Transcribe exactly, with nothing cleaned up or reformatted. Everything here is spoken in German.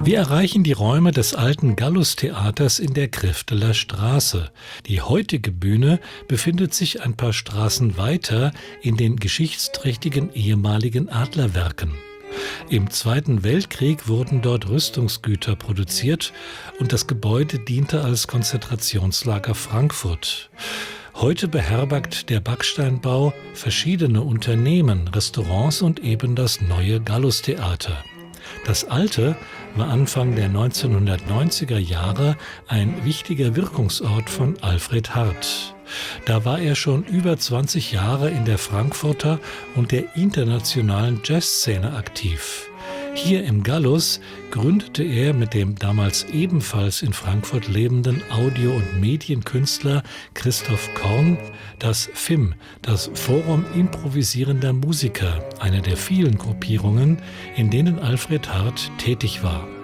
Wir erreichen die Räume des alten Gallus-Theaters in der Grifteler Straße. Die heutige Bühne befindet sich ein paar Straßen weiter in den geschichtsträchtigen ehemaligen Adlerwerken. Im Zweiten Weltkrieg wurden dort Rüstungsgüter produziert und das Gebäude diente als Konzentrationslager Frankfurt. Heute beherbergt der Backsteinbau verschiedene Unternehmen, Restaurants und eben das neue Gallus-Theater. Das alte war Anfang der neunzehnhundertneunziger Jahre ein wichtiger Wirkungsort von Alfred Hardt. Da war er schon über zwanzig Jahre in der Frankfurter und der internationalen Jazzszene aktiv. Hier im Gallus gründete er mit dem damals ebenfalls in Frankfurt lebenden Audio- und Medienkünstler Christoph Korn das F I M, das Forum improvisierender Musiker, eine der vielen Gruppierungen, in denen Alfred Hardt tätig war.